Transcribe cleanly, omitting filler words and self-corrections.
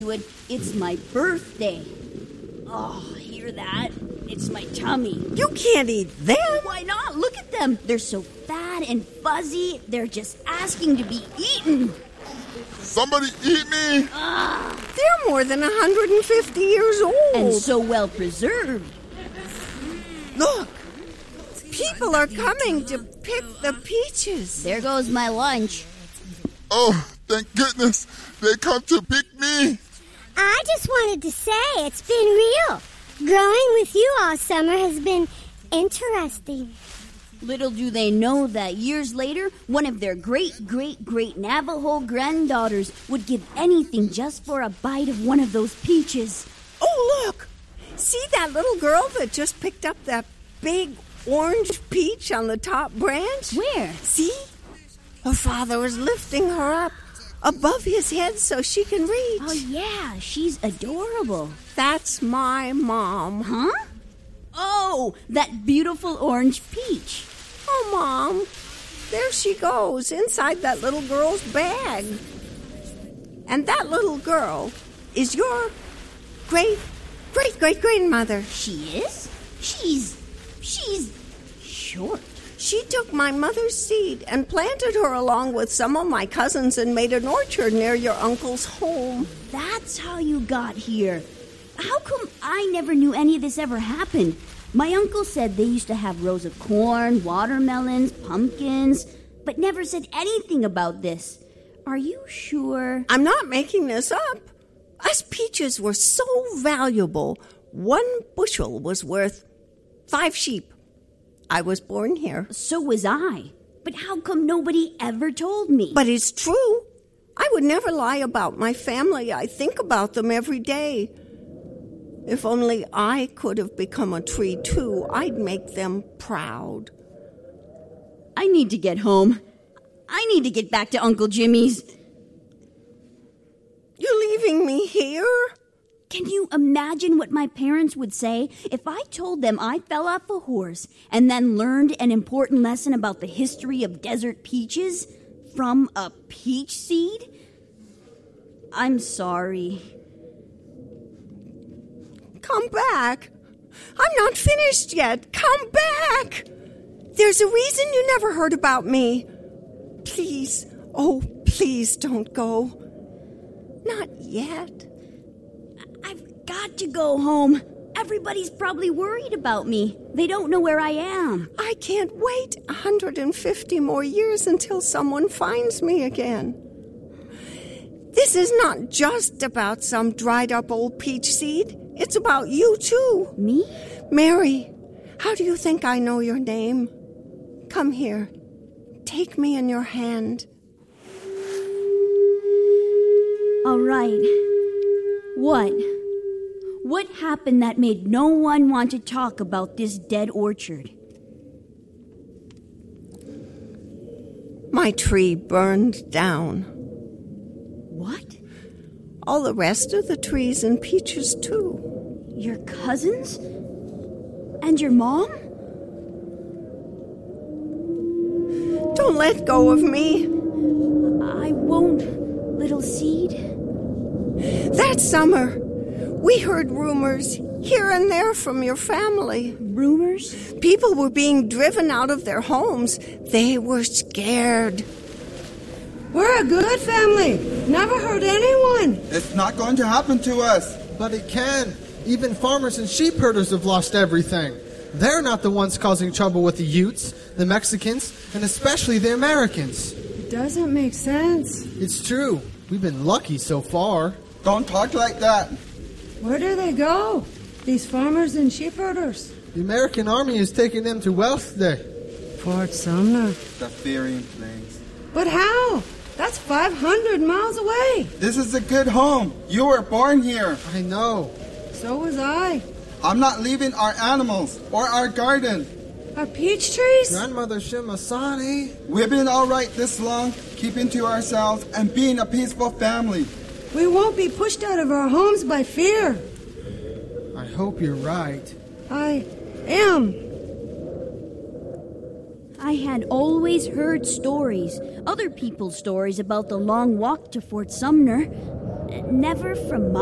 It's my birthday. Oh, hear that? It's my tummy. You can't eat them. Why not? Look at them. They're so fat and fuzzy. They're just asking to be eaten. Somebody eat me! They're more than 150 years old. And so well preserved. Look, people are coming to pick the peaches. There goes my lunch. Oh, thank goodness. They come to pick me. I just wanted to say it's been real. Growing with you all summer has been interesting. Little do they know that years later, one of their great Navajo granddaughters would give anything just for a bite of one of those peaches. Oh, look. See that little girl that just picked up that big orange peach on the top branch? Where? See? Her father was lifting her up above his head so she can reach. Oh, yeah, she's adorable. That's my mom. Huh? Oh, that beautiful orange peach. Oh, Mom, there she goes inside that little girl's bag. And that little girl is your great-great-great-grandmother. She is? She's short. She took my mother's seed and planted her along with some of my cousins and made an orchard near your uncle's home. That's how you got here. How come I never knew any of this ever happened? My uncle said they used to have rows of corn, watermelons, pumpkins, but never said anything about this. Are you sure? I'm not making this up. Us peaches were so valuable, 1 bushel was worth 5 sheep. I was born here. So was I. But how come nobody ever told me? But it's true. I would never lie about my family. I think about them every day. If only I could have become a tree, too, I'd make them proud. I need to get home. I need to get back to Uncle Jimmy's. You're leaving me here? Can you imagine what my parents would say if I told them I fell off a horse and then learned an important lesson about the history of desert peaches from a peach seed? I'm sorry. Come back. I'm not finished yet. Come back. There's a reason you never heard about me. Please, oh, please don't go. Not yet. I've got to go home. Everybody's probably worried about me. They don't know where I am. I can't wait 150 more years until someone finds me again. This is not just about some dried-up old peach seed. It's about you, too. Me? Mary, how do you think I know your name? Come here. Take me in your hand. All right. What? What happened that made no one want to talk about this dead orchard? My tree burned down. What? All the rest of the trees and peaches, too. Your cousins? And your mom? Don't let go of me. I won't, little seed. That summer, we heard rumors here and there from your family. Rumors? People were being driven out of their homes. They were scared. We're a good family. Never hurt anyone. It's not going to happen to us. But it can. Even farmers and sheep herders have lost everything. They're not the ones causing trouble with the Utes, the Mexicans, and especially the Americans. It doesn't make sense. It's true. We've been lucky so far. Don't talk like that. Where do they go? These farmers and sheep herders? The American army is taking them to Wealth Day. Fort Sumner. The fearing place. But how? That's 500 miles away. This is a good home. You were born here. I know. So was I. I'm not leaving our animals or our garden. Our peach trees? Grandmother Shimasani. We've been all right this long, keeping to ourselves and being a peaceful family. We won't be pushed out of our homes by fear. I hope you're right. I am. I had always heard stories, other people's stories about the long walk to Fort Sumner. Never from